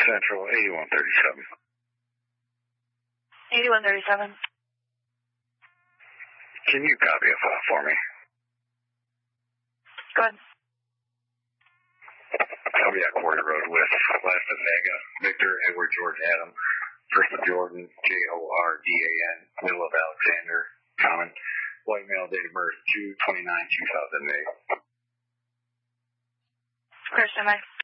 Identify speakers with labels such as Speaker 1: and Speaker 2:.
Speaker 1: Central, 8137.
Speaker 2: 8137.
Speaker 1: Can you copy a file for me?
Speaker 2: Go ahead.
Speaker 1: I'll be at Quarry Road West, last of Vega, Victor, Edward, George, Adam, first of Jordan, Jordan, middle of Alexander, common, white male, date of birth, 2/29/2008.
Speaker 2: Christian,